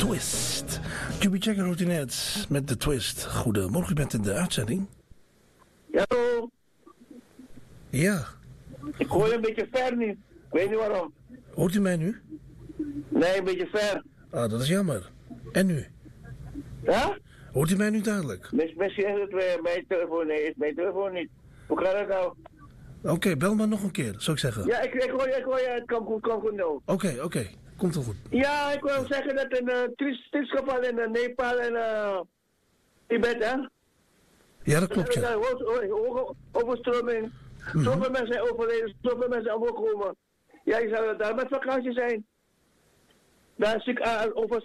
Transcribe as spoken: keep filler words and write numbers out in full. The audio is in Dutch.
Twist. Juby Checker hoort u net met de Twist. Goedemorgen, u bent in de uitzending. Ja, hallo. Ja. Ik hoor je een beetje ver nu. Ik weet niet waarom. Hoort u mij nu? Nee, een beetje ver. Ah, dat is jammer. En nu? Ja? Hoort u mij nu duidelijk? Mis- Misschien is het weer mijn telefoon. Nee, is mijn telefoon niet. Hoe gaat het nou? Oké, okay, bel maar nog een keer, zou ik zeggen. Ja, ik, ik hoor je, ik hoor je. Het komt goed, komt goed nou. Oké, okay, oké. Okay. Komt wel goed. Ja, ik wil zeggen dat een uh, triestgeval in uh, Nepal en uh, Tibet, hè? Ja, dat klopt, ja. Overstroming. Mm-hmm. Zoveel mensen zijn overleden, zoveel mensen zijn omgekomen. Ja, je zou daar met vakantie zijn. Daar is ik uh, over